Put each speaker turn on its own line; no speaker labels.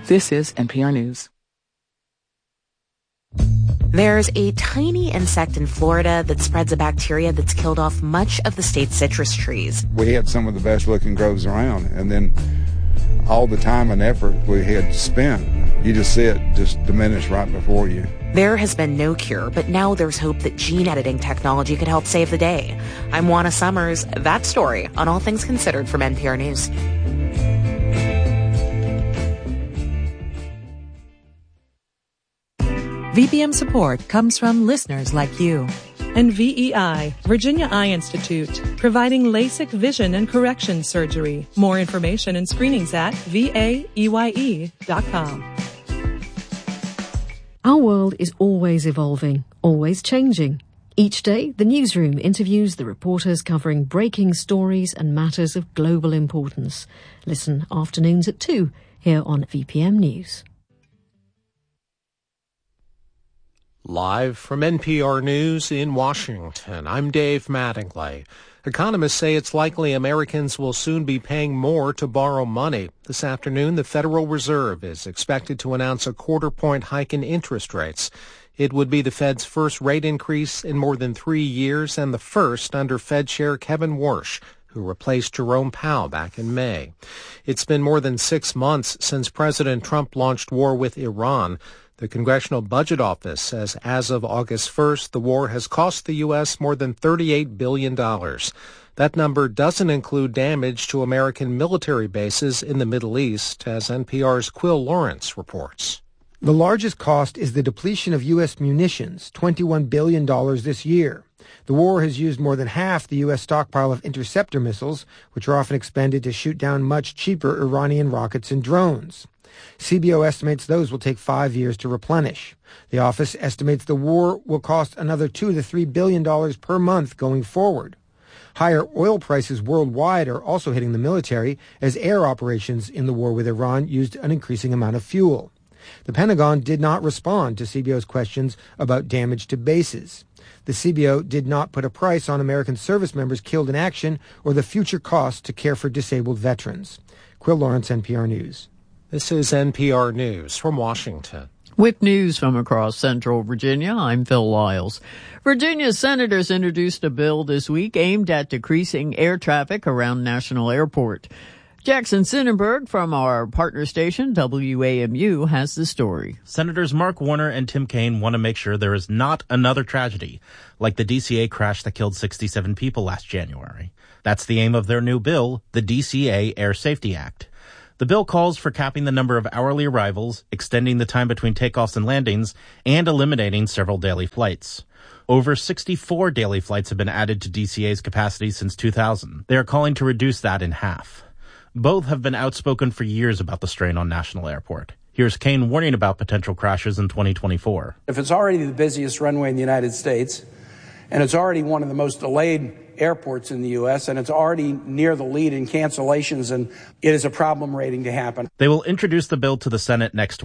This is NPR News.
There's a tiny insect in Florida that spreads a bacteria that's killed off much of the state's citrus trees.
We had some of the best looking groves around, and then all the time and effort we had spent, you just see it just diminish right before you.
There has been no cure, but now there's hope that gene editing technology could help save the day. I'm Juana Summers. That story on All Things Considered from NPR News.
VPM support comes from listeners like you.
And VEI, Virginia Eye Institute, providing LASIK vision and correction surgery. More information and screenings at vaeye.com.
Our world is always evolving, always changing. Each day, the newsroom interviews the reporters covering breaking stories and matters of global importance. Listen afternoons at 2 here on VPM News.
Live from NPR News in Washington, I'm Dave Mattingly. Economists say it's likely Americans will soon be paying more to borrow money. This afternoon, the Federal Reserve is expected to announce a quarter-point hike in interest rates. It would be the Fed's first rate increase in more than 3 years and the first under Fed Chair Kevin Warsh, who replaced Jerome Powell back in May. It's been more than 6 months since President Trump launched war with Iran. The Congressional Budget Office says as of August 1st, the war has cost the U.S. more than $38 billion. That number doesn't include damage to American military bases in the Middle East, as NPR's Quill Lawrence reports.
The largest cost is the depletion of U.S. munitions, $21 billion this year. The war has used more than half the U.S. stockpile of interceptor missiles, which are often expended to shoot down much cheaper Iranian rockets and drones. CBO estimates those will take 5 years to replenish. The office estimates the war will cost another $2 to $3 billion per month going forward. Higher oil prices worldwide are also hitting the military as air operations in the war with Iran used an increasing amount of fuel. The Pentagon did not respond to CBO's questions about damage to bases. The CBO did not put a price on American service members killed in action or the future costs to care for disabled veterans. Quill Lawrence, NPR News.
This is NPR News from Washington.
With news from across central Virginia, I'm Phil Lyles. Virginia senators introduced a bill this week aimed at decreasing air traffic around National Airport. Jackson Sonnenberg from our partner station, WAMU, has the story.
Senators Mark Warner and Tim Kaine want to make sure there is not another tragedy like the DCA crash that killed 67 people last January. That's the aim of their new bill, the DCA Air Safety Act. The bill calls for capping the number of hourly arrivals, extending the time between takeoffs and landings, and eliminating several daily flights. Over 64 daily flights have been added to DCA's capacity since 2000. They are calling to reduce that in half. Both have been outspoken for years about the strain on National Airport. Here's Kaine warning about potential crashes in 2024.
If it's already the busiest runway in the United States, and it's already one of the most delayed airports in the U.S., and it's already near the lead in cancellations, and it is a problem waiting to happen.
They will introduce the bill to the Senate next week.